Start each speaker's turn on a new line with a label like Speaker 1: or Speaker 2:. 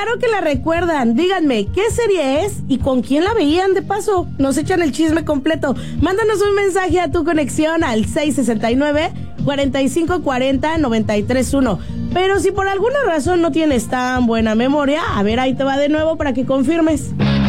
Speaker 1: Claro que la recuerdan. Díganme, ¿qué serie es y con quién la veían? De paso, nos echan el chisme completo. Mándanos un mensaje a Tu Conexión al 669-4540-931. Pero si por alguna razón no tienes tan buena memoria, a ver, ahí te va de nuevo para que confirmes.